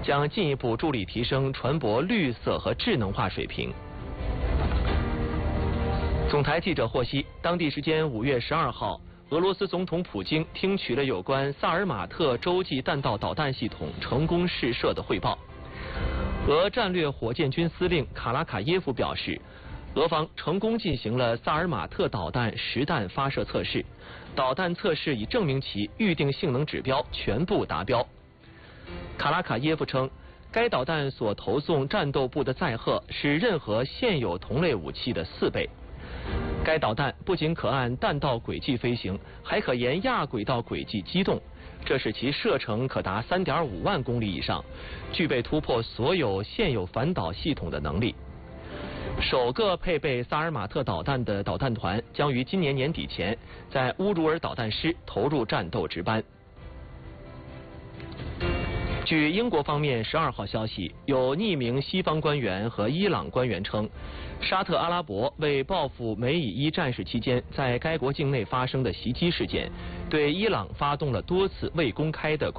将进一步助力提升船舶绿色和智能化水平。总台记者获悉，当地时间5月12号，俄罗斯总统普京听取了有关萨尔马特洲际弹道导弹系统成功试射的汇报。俄战略火箭军司令卡拉卡耶夫表示，俄方成功进行了萨尔马特导弹实弹发射测试，导弹测试已证明其预定性能指标全部达标。卡拉卡耶夫称，该导弹所投送战斗部的载荷是任何现有同类武器的4倍。该导弹不仅可按弹道轨迹飞行，还可沿亚轨道轨迹机动，这使其射程可达3.5万公里以上，具备突破所有现有反导系统的能力。首个配备萨尔马特导弹的导弹团将于今年年底前在乌鲁尔导弹师投入战斗值班。据英国方面12号消息，有匿名西方官员和伊朗官员称，沙特阿拉伯为报复美以伊战事期间在该国境内发生的袭击事件，对伊朗发动了多次未公开的